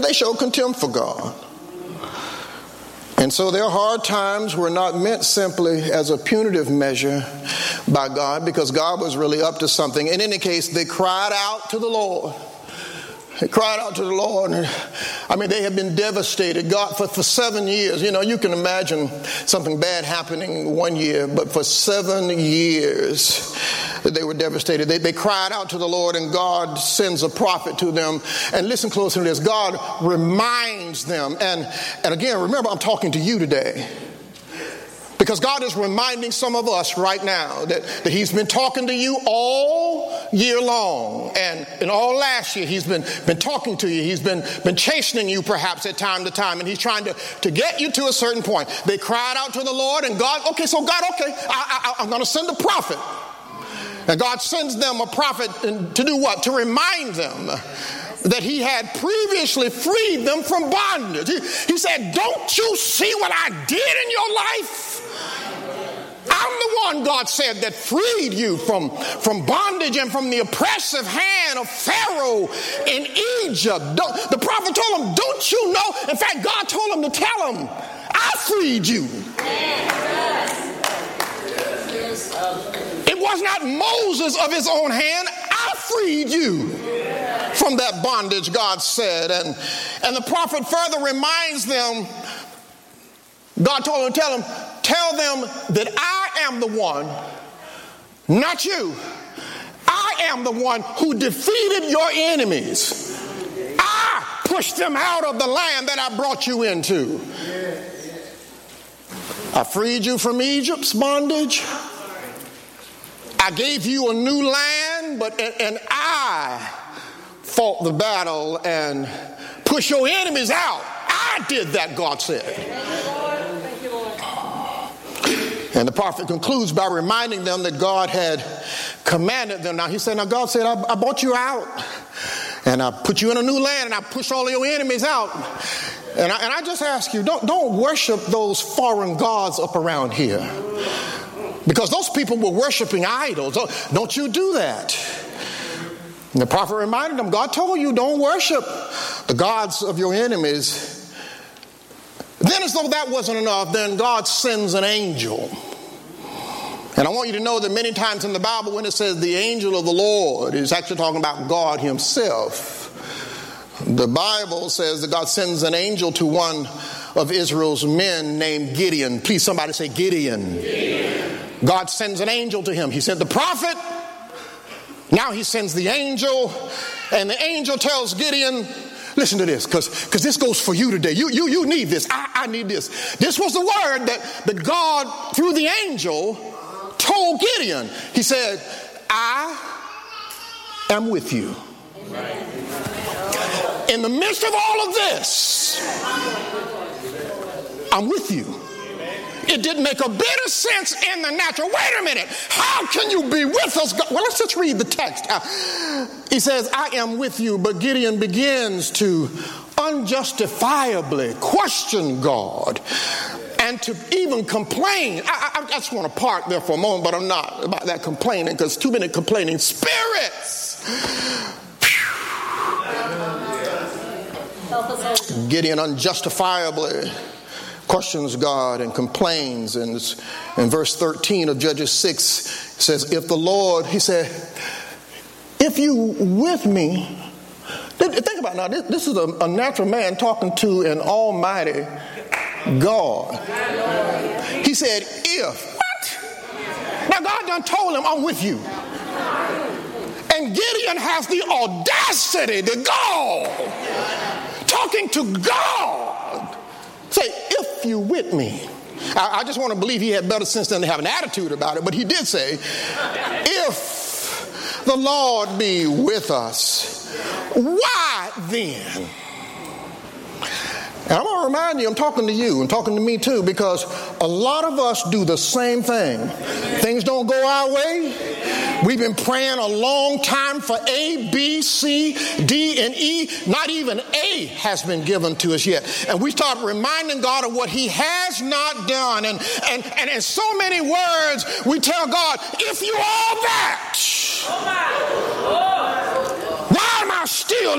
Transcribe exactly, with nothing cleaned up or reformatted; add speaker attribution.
Speaker 1: they showed contempt for God. And so their hard times were not meant simply as a punitive measure by God, because God was really up to something. In any case, they cried out to the Lord. They cried out to the Lord. I mean, they had been devastated. God, for, for seven years, you know, you can imagine something bad happening one year, but for seven years, they were devastated. They, they cried out to the Lord, and God sends a prophet to them. And listen closely to this. God reminds them. And, and again, remember, I'm talking to you today. Because God is reminding some of us right now that, that he's been talking to you all year long. And, and all last year, he's been, been talking to you. He's been, been chastening you perhaps at time to time. And he's trying to, to get you to a certain point. They cried out to the Lord, and God, okay, so God, okay, I, I, I'm going to send a prophet. And God sends them a prophet to do what? To remind them that he had previously freed them from bondage. He, he said, don't you see what I did in your life? I'm the one, God said, that freed you from, from bondage and from the oppressive hand of Pharaoh in Egypt. Don't, the prophet told him, don't you know? In fact, God told him to tell him, I freed you. It was not Moses of his own hand. I freed you from that bondage, God said. And, and the prophet further reminds them, God told him to tell them, tell them that I am the one, not you. I am the one who defeated your enemies. I pushed them out of the land that I brought you into. I freed you from Egypt's bondage. I gave you a new land, but and, and I fought the battle and pushed your enemies out. I did that, God said. And the prophet concludes by reminding them that God had commanded them. Now he said, now God said, I, I brought you out and I put you in a new land and I pushed all of your enemies out. And I, and I just ask you, don't, don't worship those foreign gods up around here. Because those people were worshiping idols. Don't you do that. And the prophet reminded them, God told you, don't worship the gods of your enemies. Then as though that wasn't enough, then God sends an angel. And I want you to know that many times in the Bible when it says the angel of the Lord, it's actually talking about God himself. The Bible says that God sends an angel to one of Israel's men named Gideon. Please, somebody say Gideon. Gideon. God sends an angel to him. He sent the prophet. Now he sends the angel. And the angel tells Gideon, listen to this, because because this goes for you today. You, you, you need this. I, I need this. This was the word that, that God, through the angel, told Gideon. He said, I am with you. In the midst of all of this, I'm with you. It didn't make a bit of sense in the natural. Wait a minute. How can you be with us? Well, let's just read the text. Uh, he says, I am with you. But Gideon begins to unjustifiably question God and to even complain. I, I, I just want to park there for a moment, but I'm not about that complaining, because too many complaining spirits. Gideon unjustifiably questions God and complains. And in verse thirteen of Judges six, it says, if the Lord, he said, if you with me, think about it now, this is a, a natural man talking to an almighty God. He said, if, what? Now God done told him, I'm with you. And Gideon has the audacity to go talking to God. Say, if you with me. I, I just want to believe he had better sense than to have an attitude about it. But he did say, if the Lord be with us, why then? And I'm going to remind you, I'm talking to you, I'm talking to me too, because a lot of us do the same thing. Things don't go our way. We've been praying a long time for A, B, C, D, and E. Not even A has been given to us yet. And we start reminding God of what he has not done. And, and, and in so many words, we tell God, if you all that, why am I still